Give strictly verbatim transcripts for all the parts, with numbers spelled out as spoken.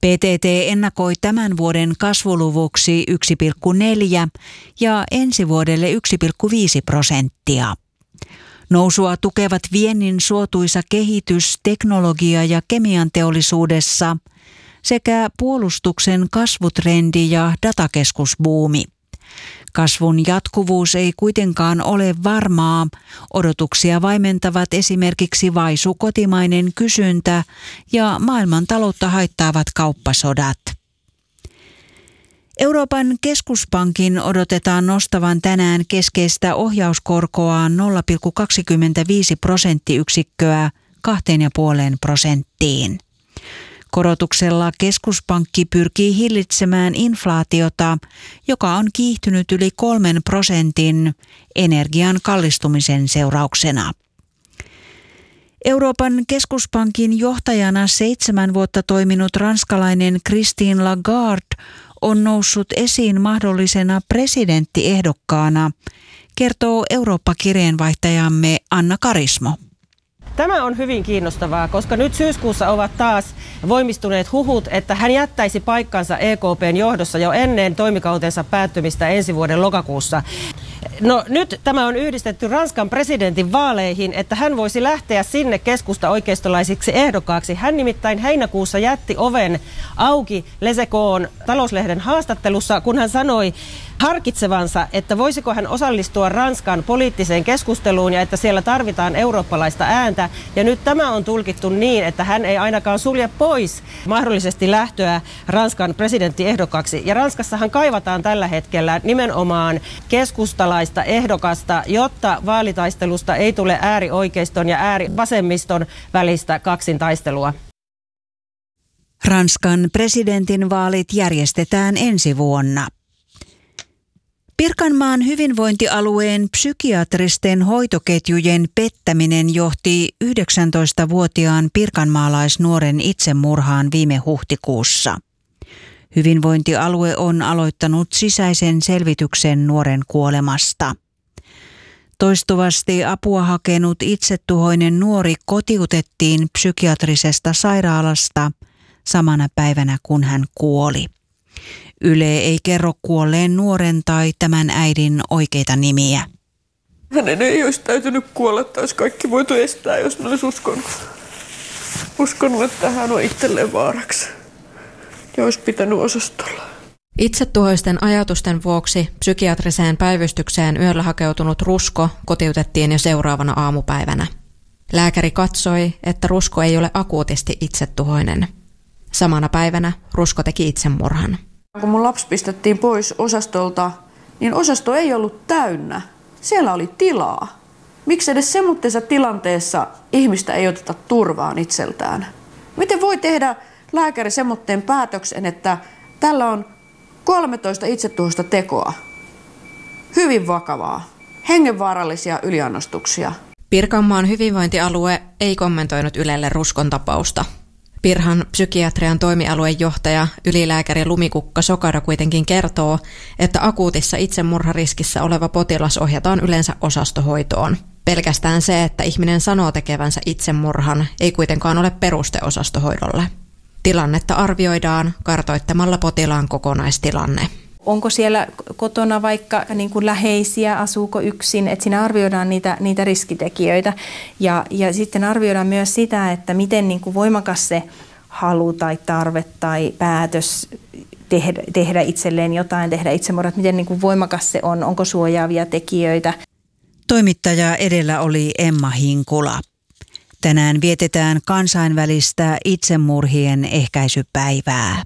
P T T ennakoi tämän vuoden kasvuluvuksi yksi pilkku neljä ja ensi vuodelle yksi pilkku viisi prosenttia. Nousua tukevat viennin suotuisa kehitys teknologia- ja kemian teollisuudessa sekä puolustuksen kasvutrendi ja datakeskusbuumi. Kasvun jatkuvuus ei kuitenkaan ole varmaa. Odotuksia vaimentavat esimerkiksi vaisu kotimainen kysyntä ja maailmantaloutta haittaavat kauppasodat. Euroopan keskuspankin odotetaan nostavan tänään keskeistä ohjauskorkoaan nolla pilkku kaksikymmentäviisi prosenttiyksikköä kahteen ja puoleen prosenttiin. Korotuksella keskuspankki pyrkii hillitsemään inflaatiota, joka on kiihtynyt yli kolmen prosentin energian kallistumisen seurauksena. Euroopan keskuspankin johtajana seitsemän vuotta toiminut ranskalainen Christine Lagarde on noussut esiin mahdollisena presidenttiehdokkaana, kertoo Eurooppa-kirjeenvaihtajamme Anna Karismo. Tämä on hyvin kiinnostavaa, koska nyt syyskuussa ovat taas voimistuneet huhut, että hän jättäisi paikkansa E K P:n johdossa jo ennen toimikautensa päättymistä ensi vuoden lokakuussa. No nyt tämä on yhdistetty Ranskan presidentin vaaleihin, että hän voisi lähteä sinne keskusta-oikeistolaisiksi ehdokkaaksi. Hän nimittäin heinäkuussa jätti oven auki Les Echos talouslehden haastattelussa, kun hän sanoi harkitsevansa, että voisiko hän osallistua Ranskan poliittiseen keskusteluun ja että siellä tarvitaan eurooppalaista ääntä. Ja nyt tämä on tulkittu niin, että hän ei ainakaan sulje pois mahdollisesti lähtöä Ranskan presidenttiehdokkaaksi. Ja Ranskassahan kaivataan tällä hetkellä nimenomaan keskustalaista ehdokasta, jotta vaalitaistelusta ei tule äärioikeiston ja äärivasemmiston välistä kaksintaistelua. Ranskan presidentinvaalit järjestetään ensi vuonna. Pirkanmaan hyvinvointialueen psykiatristen hoitoketjujen pettäminen johti yhdeksäntoistavuotiaan pirkanmaalaisnuoren itsemurhaan viime huhtikuussa. Hyvinvointialue on aloittanut sisäisen selvityksen nuoren kuolemasta. Toistuvasti apua hakenut itsetuhoinen nuori kotiutettiin psykiatrisesta sairaalasta samana päivänä, kun hän kuoli. Yle ei kerro kuolleen nuoren tai tämän äidin oikeita nimiä. Hänen ei olisi täytynyt kuolla, että olisi kaikki voitu estää, jos ne olisi uskonut. Uskonut, että hän on itselleen vaaraksi ja olisi pitänyt osastolla. Itsetuhoisten ajatusten vuoksi psykiatriseen päivystykseen yöllä hakeutunut Rusko kotiutettiin jo seuraavana aamupäivänä. Lääkäri katsoi, että Rusko ei ole akuutisti itsetuhoinen. Samana päivänä Rusko teki itsemurhan. Kun mun lapsi pistettiin pois osastolta, niin osasto ei ollut täynnä. Siellä oli tilaa. Miksi edes semmoisessa tilanteessa ihmistä ei oteta turvaan itseltään? Miten voi tehdä lääkäri semmoitteen päätöksen, että tällä on kolmetoista itsetuhoista tekoa? Hyvin vakavaa. Hengenvaarallisia yliannostuksia. Pirkanmaan hyvinvointialue ei kommentoinut Ylelle Ruskon tapausta. Pirhan psykiatrian toimialueen johtaja, ylilääkäri Lumikukka Sokara kuitenkin kertoo, että akuutissa itsemurhariskissä oleva potilas ohjataan yleensä osastohoitoon. Pelkästään se, että ihminen sanoo tekevänsä itsemurhan, ei kuitenkaan ole peruste osastohoidolle. Tilannetta arvioidaan kartoittamalla potilaan kokonaistilanne. Onko siellä kotona vaikka niin kuin läheisiä, asuuko yksin, että siinä arvioidaan niitä, niitä riskitekijöitä. Ja, ja sitten arvioidaan myös sitä, että miten niin kuin voimakas se halu tai tarve tai päätös tehdä, tehdä itselleen jotain, tehdä itsemurhat, miten niin kuin voimakas se on, onko suojaavia tekijöitä. Toimittaja edellä oli Emma Hinkula. Tänään vietetään kansainvälistä itsemurhien ehkäisypäivää.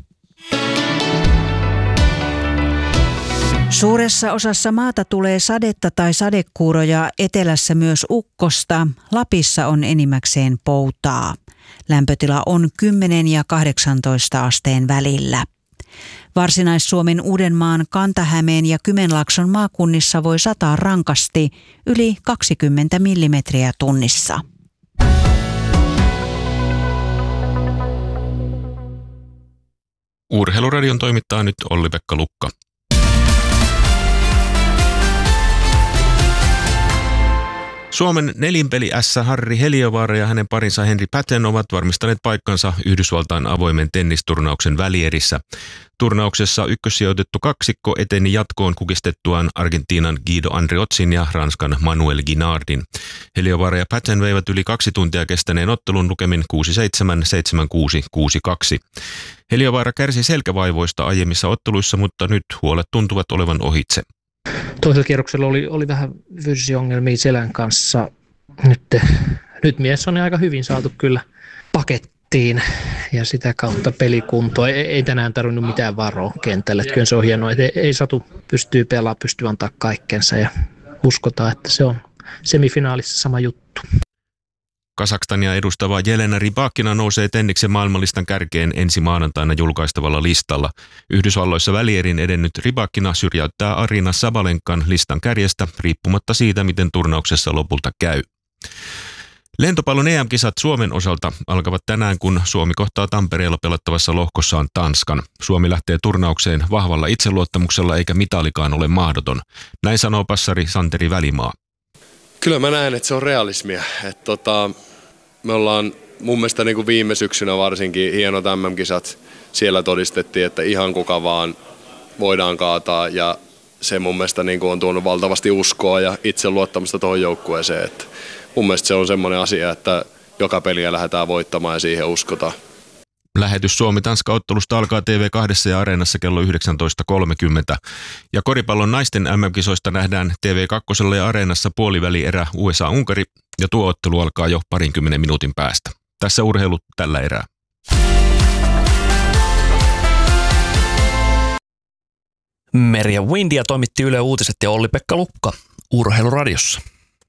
Suuressa osassa maata tulee sadetta tai sadekuuroja, etelässä myös ukkosta. Lapissa on enimmäkseen poutaa. Lämpötila on kymmenen ja kahdeksantoista asteen välillä. Varsinais-Suomen, Uudenmaan, Kanta-Hämeen ja Kymenlaakson maakunnissa voi sataa rankasti yli kaksikymmentä millimetriä tunnissa. Urheiluradion toimittaa nyt Olli-Pekka Lukka. Suomen nelinpeli-ässä Harri Heliövaara ja hänen parinsa Henri Patten ovat varmistaneet paikkansa Yhdysvaltain avoimen tennisturnauksen välierissä. Turnauksessa ykkössijoitettu kaksikko eteni jatkoon kukistettuaan Argentiinan Guido Andriotzin ja Ranskan Manuel Guinardin. Heliövaara ja Patten veivät yli kaksi tuntia kestäneen ottelun lukemin kuusi seitsemän, seitsemän kuusi, kuusi kaksi. Heliövaara kärsi selkävaivoista aiemmissa otteluissa, mutta nyt huolet tuntuvat olevan ohitse. Toisella kierroksella oli, oli vähän fyysisiä ongelmia selän kanssa. Nyt, nyt mies on aika hyvin saatu kyllä pakettiin ja sitä kautta pelikuntoa. Ei, ei tänään tarvinnut mitään varoa kentälle. Kyllä se on hienoa, että ei, ei Satu pystyy pelaamaan, pystyy antaa kaikkensa ja uskotaan, että se on semifinaalissa sama juttu. Kazakstania edustava Jelena Rybakina nousee tenniksen maailmanlistan kärkeen ensi maanantaina julkaistavalla listalla. Yhdysvalloissa välierin edennyt Rybakina syrjäyttää Arina Sabalenkan listan kärjestä riippumatta siitä, miten turnauksessa lopulta käy. Lentopallon E M-kisat Suomen osalta alkavat tänään, kun Suomi kohtaa Tampereella pelattavassa lohkossaan Tanskan. Suomi lähtee turnaukseen vahvalla itseluottamuksella eikä mitalikaan ole mahdoton. Näin sanoo passari Santeri Välimaa. Kyllä mä näen, että se on realismia. Että tota, me ollaan mun mielestä niin kuin viime syksynä varsinkin hienot M M-kisat. Siellä todistettiin, että ihan kuka vaan voidaan kaataa ja se mun mielestä niin kuin on tuonut valtavasti uskoa ja itseluottamusta tuohon joukkueeseen. Että mun mielestä se on semmoinen asia, että joka peliä lähdetään voittamaan ja siihen uskotaan. Lähetys Suomi-Tanska-ottelusta alkaa T V kaksi ja Areenassa kello yhdeksäntoista kolmekymmentä. Ja koripallon naisten M M-kisoista nähdään T V kaksi ja Areenassa puolivälierä U S A-Unkari ja tuo ottelu alkaa jo parinkymmenen minuutin päästä. Tässä urheilu tällä erää. Merja Windia toimitti Yle Uutiset ja Olli-Pekka Lukka Urheiluradiossa.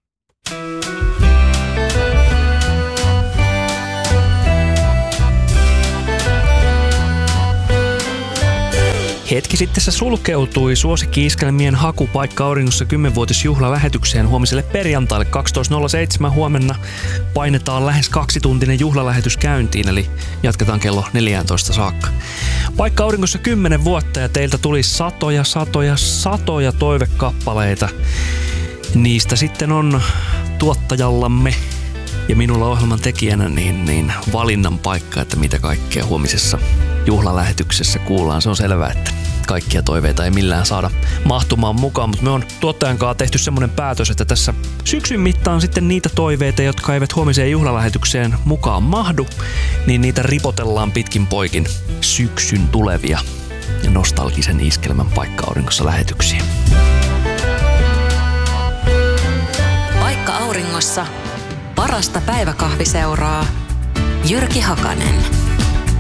Hetki sitten se sulkeutui suosikki-iskelmien hakupaikka auringossa kymmenvuotisjuhlalähetykseen huomiselle perjantaille kaksitoista nolla seitsemän huomenna. Painetaan lähes kaksituntinen juhlalähetys käyntiin, eli jatketaan kello neljätoista saakka. Paikka auringossa kymmenen vuotta ja teiltä tuli satoja, satoja, satoja toivekappaleita. Niistä sitten on tuottajallamme ja minulla ohjelman tekijänä niin, niin valinnan paikka, että mitä kaikkea huomisessa juhlalähetyksessä kuullaan. Se on selvää, että kaikkia toiveita ei millään saada mahtumaan mukaan, mutta me on tuottajan kanssa tehty semmoinen päätös, että tässä syksyn mittaan sitten niitä toiveita, jotka eivät huomiseen juhlalähetykseen mukaan mahdu, niin niitä ripotellaan pitkin poikin syksyn tulevia ja nostalgisen iskelmän paikka auringossa lähetyksiä. Paikka auringossa. Parasta päiväkahviseuraa. Jyrki Hakanen.